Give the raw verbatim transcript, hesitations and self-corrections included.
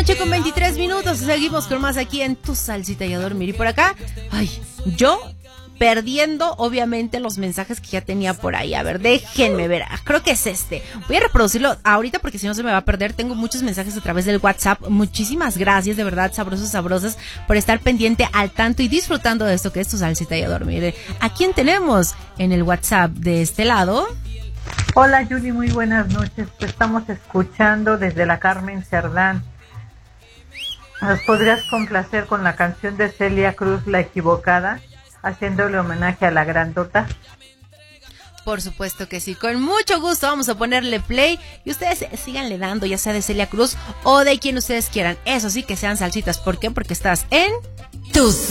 noche con veintitrés minutos. Seguimos con más aquí en Tu Salsita y a Dormir. Y por acá, ay, yo perdiendo obviamente los mensajes que ya tenía por ahí. A ver, déjenme ver, creo que es este. Voy a reproducirlo ahorita porque si no se me va a perder. Tengo muchos mensajes a través del WhatsApp. Muchísimas gracias, de verdad, sabrosos, sabrosas, por estar pendiente al tanto y disfrutando de esto que es Tu Salsita y a Dormir. ¿A quién tenemos en el WhatsApp de este lado? Hola Yuli, muy buenas noches. Te estamos escuchando desde la Carmen Cerdán. ¿Nos podrías complacer con la canción de Celia Cruz, La Equivocada, haciéndole homenaje a la grandota? Por supuesto que sí, con mucho gusto vamos a ponerle play y ustedes síganle dando, ya sea de Celia Cruz o de quien ustedes quieran. Eso sí, que sean salsitas. ¿Por qué? Porque estás en Tus